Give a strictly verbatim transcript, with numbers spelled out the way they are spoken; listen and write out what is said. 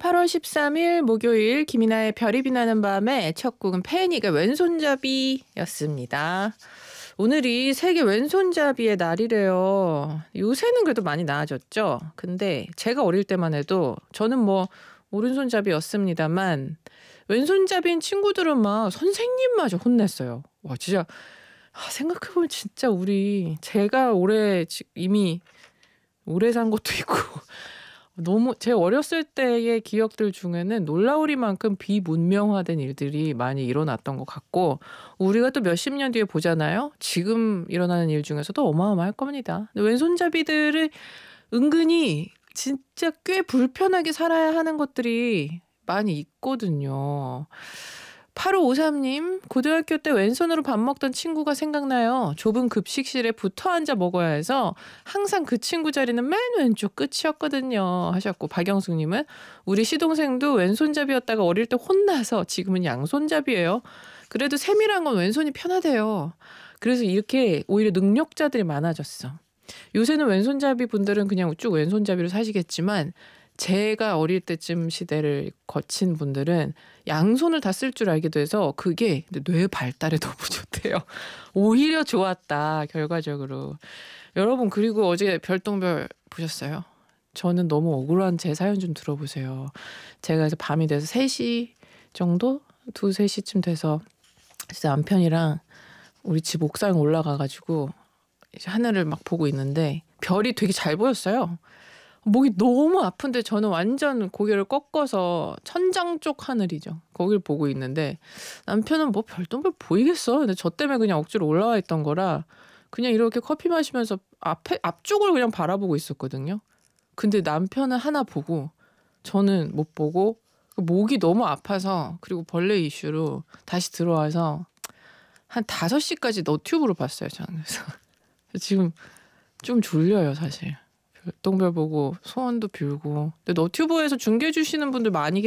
팔월 십삼일 목요일 김이나의 별이 빛나는 밤의 첫 곡은 패닉의 왼손잡이였습니다. 오늘이 세계 왼손잡이의 날이래요. 요새는 그래도 많이 나아졌죠. 근데 제가 어릴 때만 해도 저는 뭐 오른손잡이였습니다만 왼손잡이인 친구들은 막 선생님마저 혼냈어요. 와 진짜 아, 생각해보면 진짜 우리 제가 올해 이미 오래 산 것도 있고 너무 제 어렸을 때의 기억들 중에는 놀라우리만큼 비문명화된 일들이 많이 일어났던 것 같고 우리가 또 몇십 년 뒤에 보잖아요. 지금 일어나는 일 중에서도 어마어마할 겁니다. 근데 왼손잡이들을 은근히 진짜 꽤 불편하게 살아야 하는 것들이 많이 있거든요. 팔오오삼님 고등학교 때 왼손으로 밥 먹던 친구가 생각나요. 좁은 급식실에 붙어 앉아 먹어야 해서 항상 그 친구 자리는 맨 왼쪽 끝이었거든요 하셨고, 박영숙님은 우리 시동생도 왼손잡이였다가 어릴 때 혼나서 지금은 양손잡이에요. 그래도 세밀한 건 왼손이 편하대요. 그래서 이렇게 오히려 능력자들이 많아졌어. 요새는 왼손잡이 분들은 그냥 쭉 왼손잡이로 사시겠지만 제가 어릴 때쯤 시대를 거친 분들은 양손을 다 쓸 줄 알게 돼서 그게 뇌 발달에 너무 좋대요. 오히려 좋았다 결과적으로. 여러분 그리고 어제 별똥별 보셨어요? 저는 너무 억울한 제 사연 좀 들어보세요. 제가 그래서 밤이 돼서 세 시 정도? 두, 세 시쯤 돼서 진짜 남편이랑 우리 집 옥상에 올라가가지고 하늘을 막 보고 있는데 별이 되게 잘 보였어요. 목이 너무 아픈데 저는 완전 고개를 꺾어서 천장 쪽 하늘이죠. 거길 보고 있는데 남편은 뭐 별똥별 보이겠어? 근데 저 때문에 그냥 억지로 올라와 있던 거라 그냥 이렇게 커피 마시면서 앞에 앞쪽을 그냥 바라보고 있었거든요. 근데 남편은 하나 보고 저는 못 보고 목이 너무 아파서 그리고 벌레 이슈로 다시 들어와서 한 다섯 시까지 너튜브로 봤어요. 저는. 그래서 지금 좀 졸려요 사실. 별똥별 보고 소원도 빌고. 근데 너튜브에서 중계해 주시는 분들 많이